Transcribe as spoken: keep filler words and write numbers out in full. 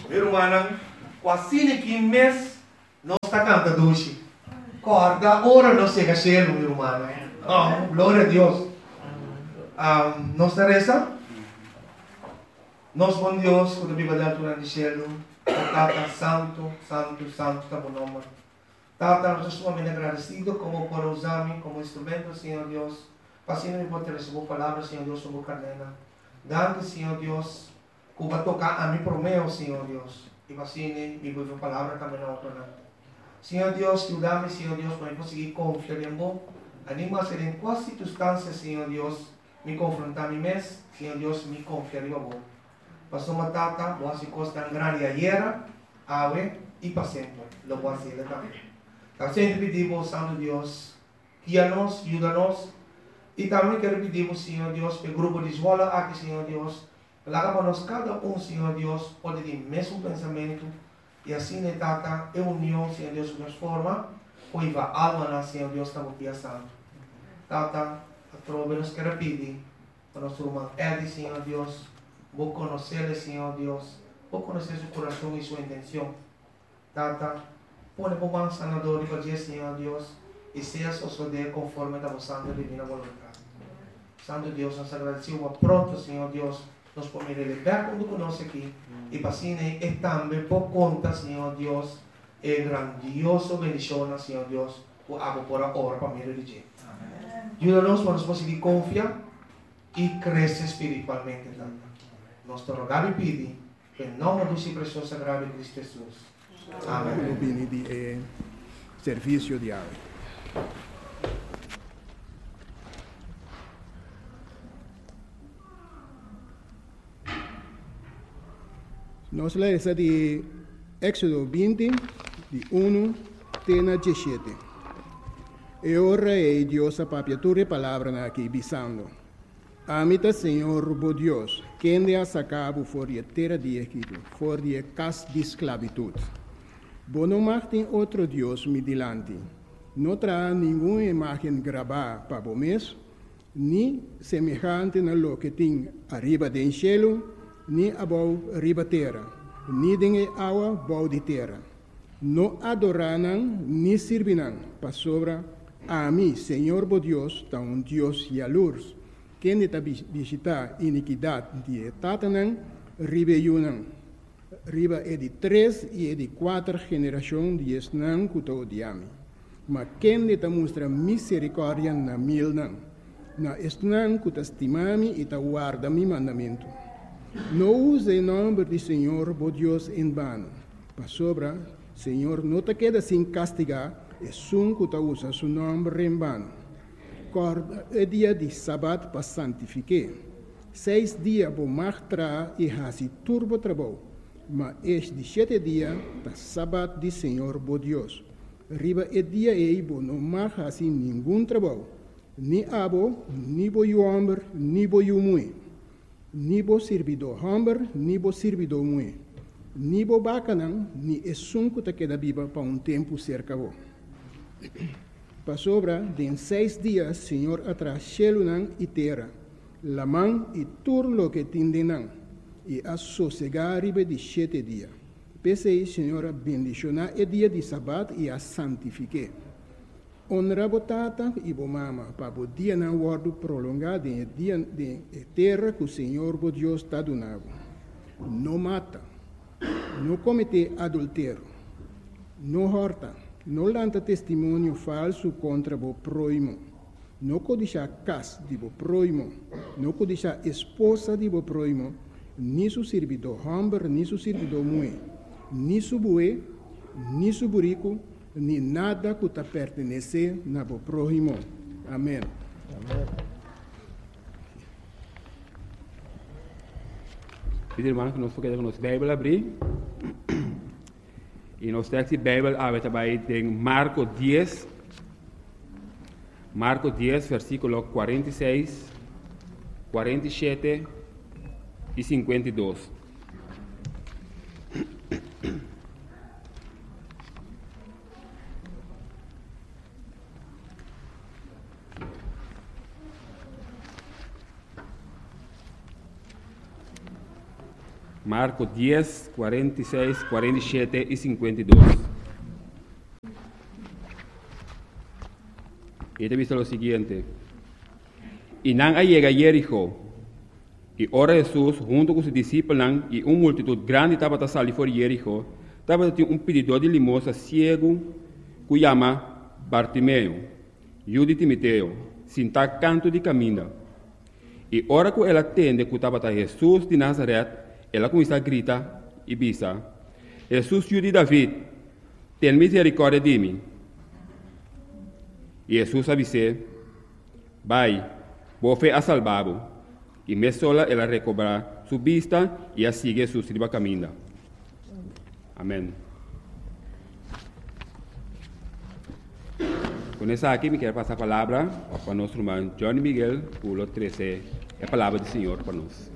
Meu irmão, quase que mês não está cantando hoje. Corda, ora não chega cheio, meu irmão. Oh, glória a Deus. Um, nossa reza, nosso bom Deus, quando a Bíblia dá durante o céu, Tata Santo, Santo, Santo, está bom nome. Tata, nós estamos muito agradecidos como por usar-me como instrumento, Senhor Deus. Passando me pode receber palavras, Senhor Deus, sobre o carnena. Dando, Senhor Deus, que vai tocar a mim por meu, Senhor Deus. E assim, me vou palavra também na outra. Senhor Deus, ajuda-me, Senhor Deus, para eu conseguir confiar em você. Anima a ser em quais circunstâncias, Senhor Deus, me confrontar a mim mesmo, Senhor Deus, me confiar em você. Passou uma tata, boa se costa grande ayer, ave e para sempre. Lo voy a hacer também. Então, sempre pedimos, Santo Deus, guia-nos, ajuda-nos. E também quero pedir, Senhor Deus, para o grupo de escola aqui, Senhor Deus, para que nós cada um, Senhor Deus, pode ter o mesmo pensamento. E assim, né, tata, é união, Senhor Deus, nos forma, pois a alma, Senhor Deus, está muito santo. Tata, a trova nos quero pedir, para nosso irmão Edi, Senhor Deus, vou conhecer, Senhor Deus, vou conhecer seu coração e sua intenção. Tata, põe por mão sanador e para Senhor Deus, e seja suceder conforme a vossa divina vontade. Santo Deus, nós agradecemos pronto, Senhor Deus, nos podemos libertar quando conosco aqui, e para assim, é também por conta, Senhor Deus, é grandioso bendição, Senhor Deus, por água por a hora para me religião. Ajuda-nos para nos conseguir confiar e crescer espiritualmente. Nós te rogamos e pedimos, em nome do seu precioso sagrado de Cristo Jesus. Amém. Bene di eh, servizio di ave. Nós lemos de Éxodo vinte, de um até dezessete. E ora é Deus a papiatura palavra aqui, bisando. Amita Senhor, bo Deus, quem de a sacabo for de terra de Egito, for de casa de esclavitud. Bo não martem outro Deus me dilante. Não terá nenhuma imagem gravada para o mês, nem semelhante na lo que tem arriba do cielo, nem abaixo arriba terra, nem de água abaixo de terra. Não adorarão, nem servirão, para sobra a mim, Senhor, bo Deus, tá um Deus e a luz, quem está visitar iniquidade de Tatanã, rebelião. Riba é de três e é de quatro gerações de esnã que te odiam. Mas quem te mostra misericórdia na mil não. Na esnã que te estimame e te guarda mi mandamento. Não use o nome do Senhor, bo Deus, em vano. Para sobra, Senhor, não te queda sem castigar, é sum que te usa seu nome em vano. Corda é dia de sábado para santificar. Seis dias vou martrar e fazer turbo trabalho. Mas este sete dias, da sábado de Senhor, bo Deus. Riba é dia e bo não mais assim nenhum trabalho. Ni abo, ni bo o homem, ni bo o mulher. Ni bo servidor homem, ni bo servidor mulher. Ni bo bacanão, ni é sunco que queda viva para um tempo cerca bo. Para sobra, de seis dias, Senhor atrás cielo e terra. La mão e tudo lo que tindenão. E a sossegar ribe de sete dias. Pensei, Senhora, bendicionar o dia de sábado e a santifique. Honra a tata e a mama, para o dia não guardo prolongado em dia de terra que o Senhor, o Deus, está donando. Não mata, não comete adultério, não horta, não lanta testemunho falso contra o próximo, não codiça casa de o próximo, não codiça esposa de o próximo, ni su servidor homem, ni su servidor mulher, ni su boi, ni su burico, ni nada que te pertenece na bo próximo. Amém. Amém. Pedir irmão que nós podemos nossa Bíblia abrir. E nós temos a Bíblia aberta também em Marcos dez. Marcos dez, versículo quarenta e seis, quarenta e sete e cinquenta e dois. Marcos diez, cuarenta y seis, cuarenta y siete y cincuenta y dos. Y te visto lo siguiente. Y nan llega a Jericó. Y ora Jesús, junto con sus discípulos y una multitud grande estaba a salir por Jericó, estaba un pedidor de limosna ciego, que llama Bartimeo, hijo de Timoteo, sin tal canto de camina. E ora que ela atende que estava Jesus de Nazaré, ela começa a gritar e bisa: Jesus, filho de David, tem misericórdia de mim. E Jesus avise: vai, vou fe a salvá-lo. E me sola ela recobra sua vista e a sigue Jesus de caminho. Amém. Com essa aqui, me quero passar a palavra para nosso irmão Johnny Miguel, pulo treze, a palavra do Senhor para nós.